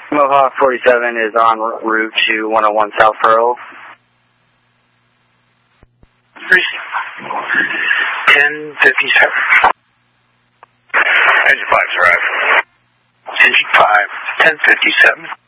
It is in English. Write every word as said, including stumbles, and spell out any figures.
Mohawk forty-seven is en route to one oh one South Pearl. ten fifty-seven. Engine five's arrived. Engine five, ten fifty-seven.